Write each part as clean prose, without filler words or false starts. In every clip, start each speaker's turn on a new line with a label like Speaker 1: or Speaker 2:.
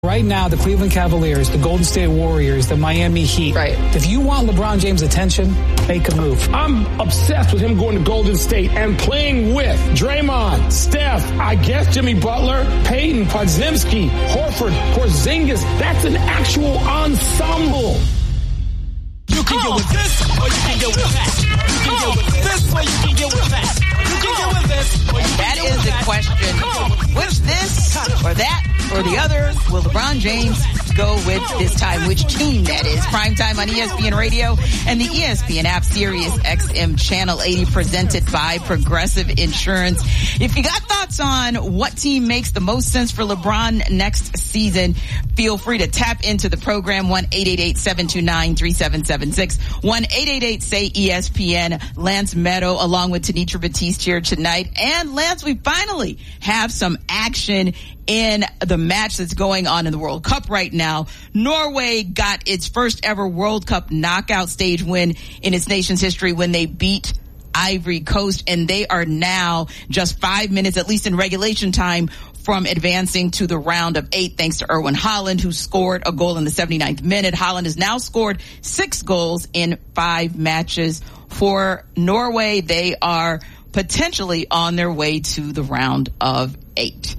Speaker 1: Right now, the Cleveland Cavaliers, the Golden State Warriors, the Miami Heat.
Speaker 2: Right.
Speaker 1: If you want LeBron James' attention, make a move.
Speaker 3: I'm obsessed with him going to Golden State and playing with Draymond, Steph, I guess Jimmy Butler, Peyton, Podziemski, Horford, Porzingis. That's an actual ensemble.
Speaker 4: You can get with this, or you can get with that. You can get with this, or you can get with that. You can get with this, or you can
Speaker 2: That
Speaker 4: get
Speaker 2: is
Speaker 4: with
Speaker 2: the
Speaker 4: that.
Speaker 2: question. Which this, or that, or the other? Will LeBron James go with this time? Which team that is? Primetime on ESPN Radio and the ESPN app, Sirius XM Channel 80, presented by Progressive Insurance. If you got thoughts on what team makes the most sense for LeBron next season, feel free to tap into the program. 1-888-729-3776. 1-888-SAY-ESPN. Lance Meadow along with Tenitra Batiste here tonight. And Lance, we finally have some action in the match that's going on in the World Cup right now. Norway got its first ever World Cup knockout stage win in its nation's history when they beat Ivory Coast, and they are now just 5 minutes, at least in regulation time, from advancing to the round of 8 thanks to Erwin Haaland, who scored a goal in the 79th minute. Haaland has now scored 6 goals in 5 matches for Norway. They are potentially on their way to the round of 8.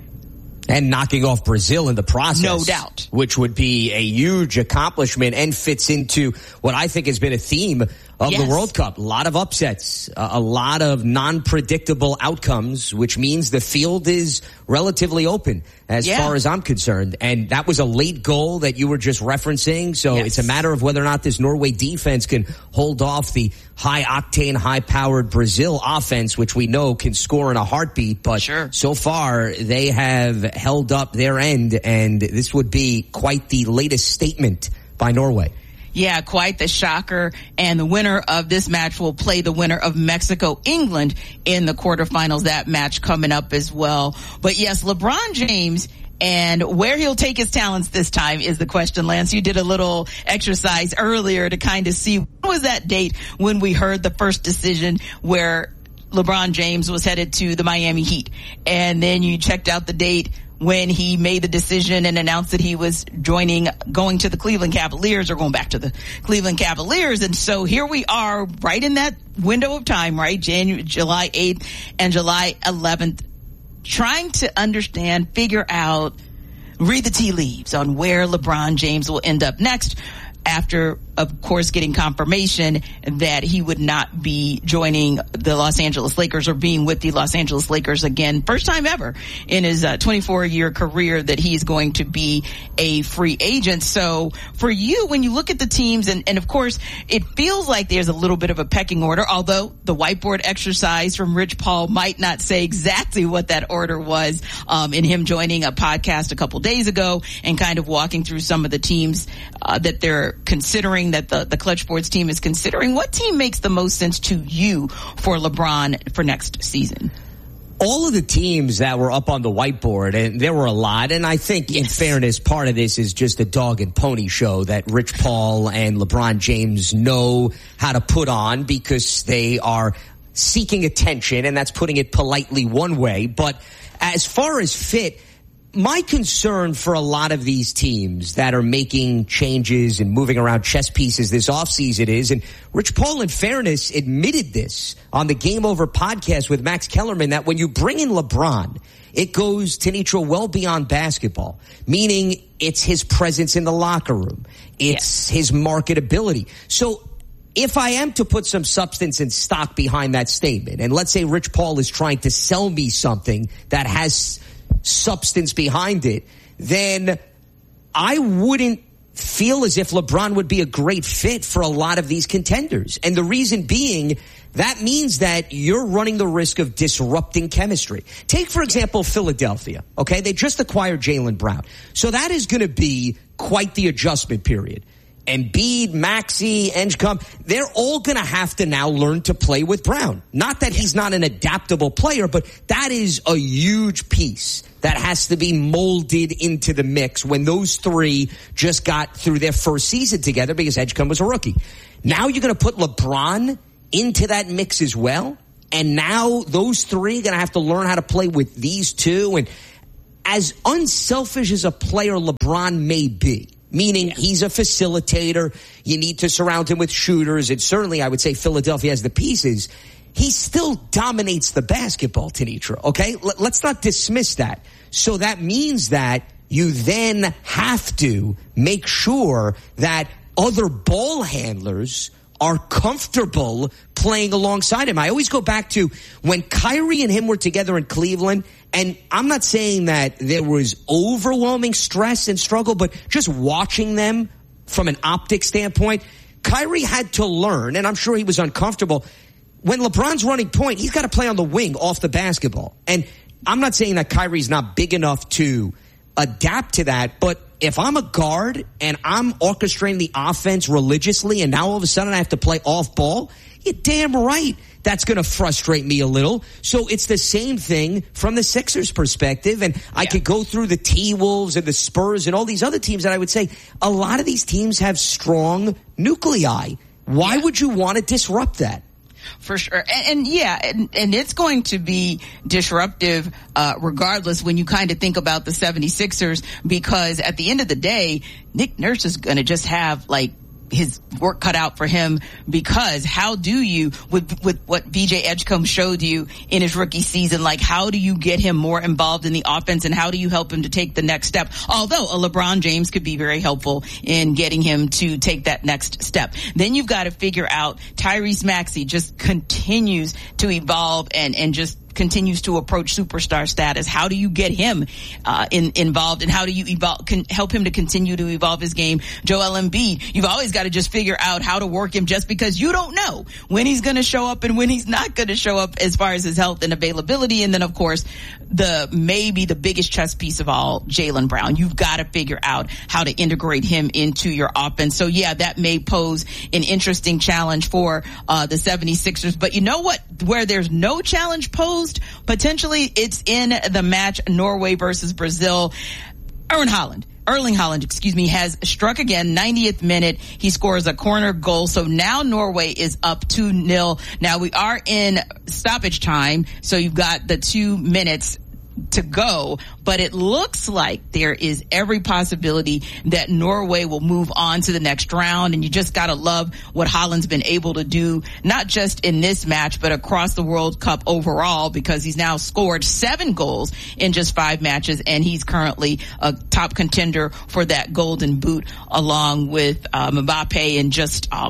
Speaker 5: And knocking off Brazil in the process.
Speaker 2: No doubt.
Speaker 5: Which would be a huge accomplishment and fits into what I think has been a theme of the World Cup. A lot of upsets, a lot of non-predictable outcomes, which means the field is relatively open as far as I'm concerned. And that was a late goal that you were just referencing. So it's a matter of whether or not this Norway defense can hold off the high-octane, high-powered Brazil offense, which we know can score in a heartbeat. But so far, they have held up their end, and this would be quite the latest statement by Norway.
Speaker 2: Yeah, quite the shocker. And the winner of this match will play the winner of Mexico-England in the quarterfinals. That match coming up as well. But yes, LeBron James, and where he'll take his talents this time is the question. Lance, you did a little exercise earlier to kind of see what was that date when we heard the first decision where LeBron James was headed to the Miami Heat. And then you checked out the date when he made the decision and announced that he was going to the Cleveland Cavaliers, or going back to the Cleveland Cavaliers. And so here we are right in that window of time, right? July 8th and July 11th, trying to understand, figure out, read the tea leaves on where LeBron James will end up next, after, of course, getting confirmation that he would not be joining the Los Angeles Lakers or being with the Los Angeles Lakers again. First time ever in his 24-year career that he's going to be a free agent. So for you, when you look at the teams, and of course, it feels like there's a little bit of a pecking order, although the whiteboard exercise from Rich Paul might not say exactly what that order was, in him joining a podcast a couple days ago and kind of walking through some of the teams that they're considering, that the Clutch Sports team is considering. What team makes the most sense to you for LeBron for next season?
Speaker 5: All of the teams that were up on the whiteboard, and there were a lot, and I think in fairness, part of this is just a dog and pony show that Rich Paul and LeBron James know how to put on because they are seeking attention, and that's putting it politely one way. But as far as fit, my concern for a lot of these teams that are making changes and moving around chess pieces this offseason is, and Rich Paul, in fairness, admitted this on the Game Over podcast with Max Kellerman, that when you bring in LeBron, it goes, Tenitra, well beyond basketball, meaning it's his presence in the locker room. It's his marketability. So if I am to put some substance and stock behind that statement, and let's say Rich Paul is trying to sell me something that has substance behind it, then I wouldn't feel as if LeBron would be a great fit for a lot of these contenders. And the reason being, that means that you're running the risk of disrupting chemistry. Take, for example, Philadelphia. Okay, they just acquired Jaylen Brown. So that is going to be quite the adjustment period. Embiid, Maxey, Engcom, they're all going to have to now learn to play with Brown. Not that he's not an adaptable player, but that is a huge piece that has to be molded into the mix when those three just got through their first season together because Engcom was a rookie. Now you're going to put LeBron into that mix as well, and now those three are going to have to learn how to play with these two. And as unselfish as a player LeBron may be, meaning he's a facilitator, you need to surround him with shooters, and certainly I would say Philadelphia has the pieces, he still dominates the basketball, Tenitra, okay? Let's not dismiss that. So that means that you then have to make sure that other ball handlers are comfortable playing alongside him. I always go back to when Kyrie and him were together in Cleveland, and I'm not saying that there was overwhelming stress and struggle, but just watching them from an optic standpoint, Kyrie had to learn, and I'm sure he was uncomfortable. When LeBron's running point, he's got to play on the wing off the basketball. And I'm not saying that Kyrie's not big enough to adapt to that, but if I'm a guard and I'm orchestrating the offense religiously and now all of a sudden I have to play off ball, you're damn right that's going to frustrate me a little. So it's the same thing from the Sixers perspective. And I could go through the T-Wolves and the Spurs and all these other teams that I would say a lot of these teams have strong nuclei. Why would you want to disrupt that?
Speaker 2: For sure. And it's going to be disruptive, regardless when you kind of think about the 76ers, because at the end of the day, Nick Nurse is going to just have like his work cut out for him, because how do you, with what VJ Edgecombe showed you in his rookie season, like how do you get him more involved in the offense and how do you help him to take the next step? Although a LeBron James could be very helpful in getting him to take that next step. Then you've got to figure out Tyrese Maxey just continues to evolve and just continues to approach superstar status. How do you get him involved, and how do you help him to continue to evolve his game? Joel Embiid, you've always got to just figure out how to work him, just because you don't know when he's going to show up and when he's not going to show up as far as his health and availability. And then, of course, maybe the biggest chess piece of all, Jaylen Brown. You've got to figure out how to integrate him into your offense. So, yeah, that may pose an interesting challenge for the 76ers. But you know what? Where there's no challenge posed, potentially it's in the match Norway versus Brazil. Erling Haaland, has struck again, 90th minute. He scores a corner goal. So now Norway is up 2-0. Now we are in stoppage time, so you've got the 2 minutes to go, but it looks like there is every possibility that Norway will move on to the next round. And you just gotta love what Haaland's been able to do, not just in this match, but across the World Cup overall, because he's now scored 7 goals in just 5 matches, and he's currently a top contender for that Golden Boot along with Mbappe, and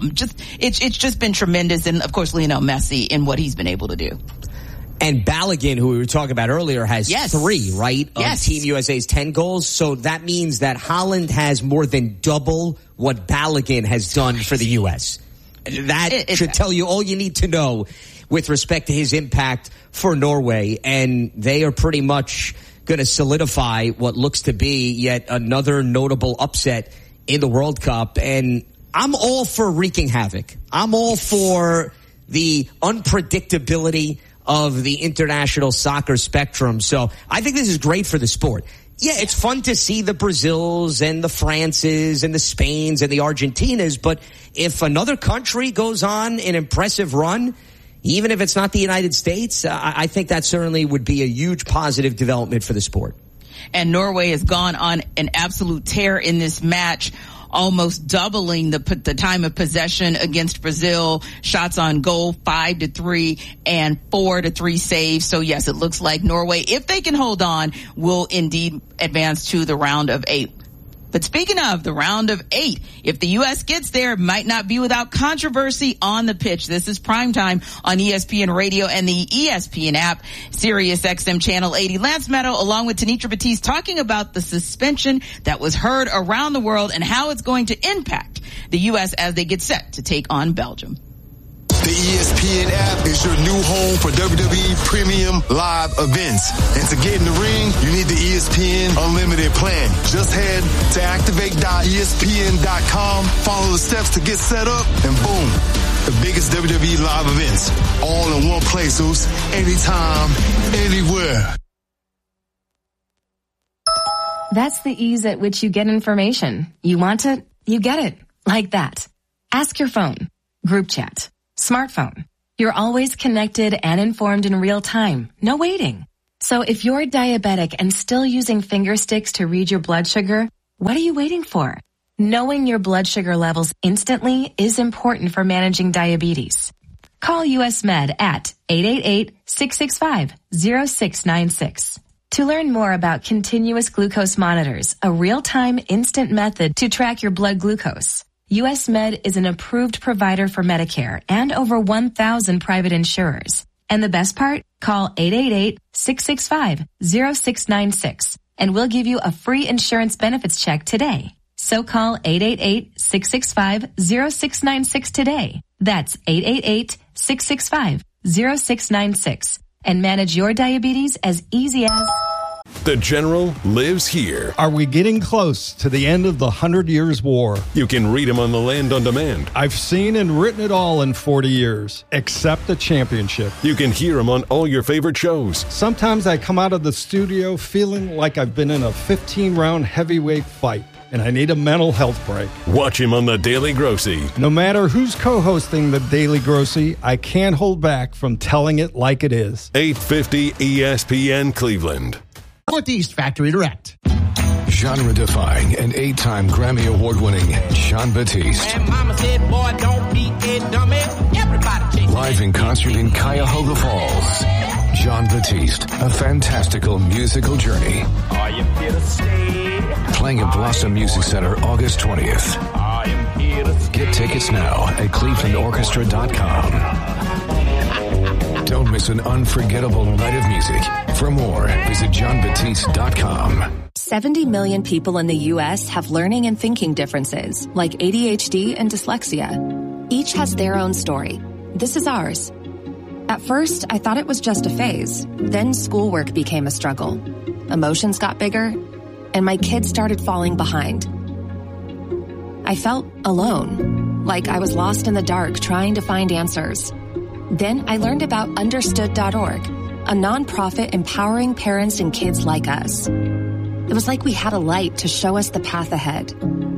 Speaker 2: it's just been tremendous. And of course Lionel Messi in what he's been able to do.
Speaker 5: And Balogun, who we were talking about earlier, has 3, right?
Speaker 2: Yes.
Speaker 5: Team USA's 10 goals. So that means that Haaland has more than double what Balogun has done for the U.S. That should tell you all you need to know with respect to his impact for Norway. And they are pretty much going to solidify what looks to be yet another notable upset in the World Cup. And I'm all for wreaking havoc. I'm all for the unpredictability of the international soccer spectrum. So I think this is great for the sport. Yeah, it's fun to see the Brazils and the Frances and the Spains and the Argentinas, but if another country goes on an impressive run, even if it's not the United States, I think that certainly would be a huge positive development for the sport.
Speaker 2: And Norway has gone on an absolute tear in this match, almost doubling the time of possession against Brazil, shots on goal 5-3 and 4-3 saves. So yes, it looks like Norway, if they can hold on, will indeed advance to the round of 8. But speaking of the round of 8, if the U.S. gets there, it might not be without controversy on the pitch. This is Primetime on ESPN Radio and the ESPN app, Sirius XM Channel 80. Lance Meadow, along with Tenitra Batiste, talking about the suspension that was heard around the world and how it's going to impact the U.S. as they get set to take on Belgium.
Speaker 6: The ESPN app is your new home for WWE Premium Live events. And to get in the ring, you need the ESPN Unlimited plan. Just head to activate.espn.com, follow the steps to get set up, and boom, the biggest WWE live events. All in one place, Zeus. Anytime, anywhere.
Speaker 7: That's the ease at which you get information. You want it, you get it. Like that. Ask your phone. Group chat. Smartphone. You're always connected and informed in real time. No waiting. So if you're diabetic and still using finger sticks to read your blood sugar, what are you waiting for? Knowing your blood sugar levels instantly is important for managing diabetes. Call US Med at 888-665-0696. To learn more about continuous glucose monitors, a real-time instant method to track your blood glucose, US Med is an approved provider for Medicare and over 1,000 private insurers. And the best part? Call 888-665-0696 and we'll give you a free insurance benefits check today. So call 888-665-0696 today. That's 888-665-0696 and manage your diabetes as easy as...
Speaker 8: The General lives here.
Speaker 9: Are we getting close to the end of the 100 Years' War?
Speaker 8: You can read him on The Land on Demand.
Speaker 9: I've seen and written it all in 40 years, except the championship.
Speaker 8: You can hear him on all your favorite shows.
Speaker 9: Sometimes I come out of the studio feeling like I've been in a 15-round heavyweight fight, and I need a mental health break.
Speaker 8: Watch him on The Daily Grossy.
Speaker 9: No matter who's co-hosting The Daily Grossy, I can't hold back from telling it like it is.
Speaker 8: 850 ESPN Cleveland.
Speaker 10: Northeast Factory Direct.
Speaker 11: Genre-defying and 8-time Grammy Award-winning Jean-Baptiste.
Speaker 4: And mama said, boy, don't be a dummy. Everybody
Speaker 11: live in concert in Cuyahoga Falls. Jean-Baptiste, a fantastical musical journey.
Speaker 4: Are you here to stay?
Speaker 11: Playing at Blossom Music Center August 20th.
Speaker 4: I am here to stay.
Speaker 11: Get tickets now at clevelandorchestra.com. Don't miss an unforgettable night of music. For more, visit johnbatiste.com.
Speaker 12: 70 million people in the U.S. have learning and thinking differences, like ADHD and dyslexia. Each has their own story. This is ours. At first, I thought it was just a phase. Then schoolwork became a struggle. Emotions got bigger, and my kids started falling behind. I felt alone, like I was lost in the dark trying to find answers. Then I learned about Understood.org, a nonprofit empowering parents and kids like us. It was like we had a light to show us the path ahead.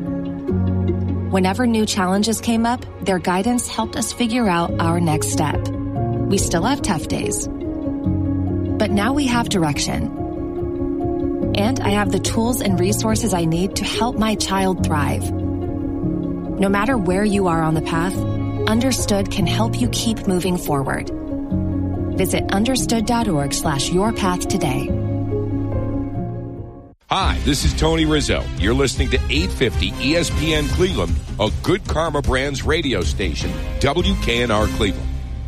Speaker 12: Whenever new challenges came up, their guidance helped us figure out our next step. We still have tough days, but now we have direction. And I have the tools and resources I need to help my child thrive. No matter where you are on the path, Understood can help you keep moving forward. Visit understood.org/yourpath today.
Speaker 13: Hi, this is Tony Rizzo. You're listening to 850 ESPN Cleveland, a Good Karma Brands radio station, WKNR Cleveland.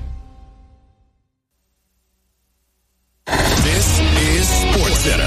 Speaker 8: This is SportsCenter.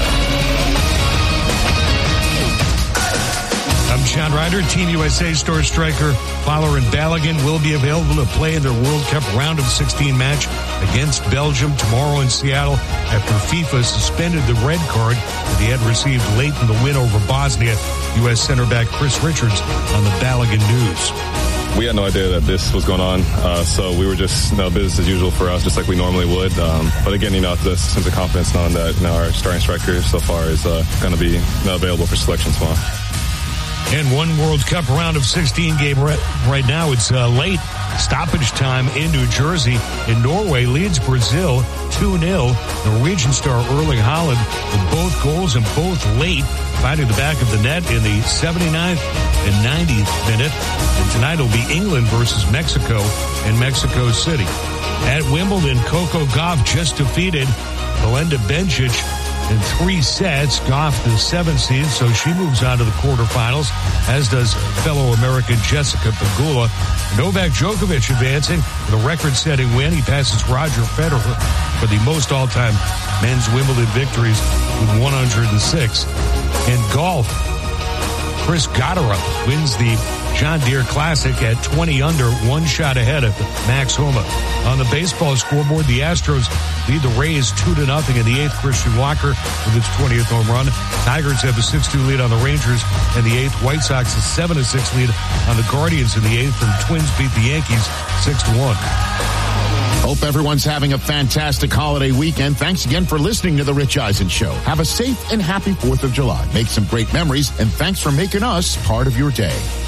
Speaker 14: I'm John Ryder. Team USA star striker Fowler and Balogun will be available to play in their World Cup round of 16 match against Belgium tomorrow in Seattle after FIFA suspended the red card that he had received late in the win over Bosnia. U.S. center back Chris Richards on the Balogun News.
Speaker 15: We had no idea that this was going on, so we were just business as usual for us, just like we normally would. But again, it's a sense of confidence knowing that our starting striker so far is going to be available for selection tomorrow.
Speaker 14: And one World Cup round of 16 game right now. It's late stoppage time in New Jersey. In Norway leads Brazil 2-0. Norwegian star Erling Haaland with both goals and both late, finding the back of the net in the 79th and 90th minute. And tonight will be England versus Mexico in Mexico City. At Wimbledon, Coco Gauff just defeated Belinda Bencic in 3 sets. Gauff, the 7th seed, so she moves on to the quarterfinals, as does fellow American Jessica Pegula. Novak Djokovic advancing with a record-setting win. He passes Roger Federer for the most all-time men's Wimbledon victories with 106. In golf, Chris Gotterup wins the John Deere Classic at 20 under, 1 shot ahead of Max Homa. On the baseball scoreboard, the Astros lead the Rays 2-0 in the 8th. Christian Walker with his 20th home run. Tigers have a 6-2 lead on the Rangers in the 8th. White Sox a 7-6 lead on the Guardians in the 8th. And the Twins beat the Yankees 6-1.
Speaker 10: Hope everyone's having a fantastic holiday weekend. Thanks again for listening to The Rich Eisen Show. Have a safe and happy 4th of July. Make some great memories, and thanks for making us part of your day.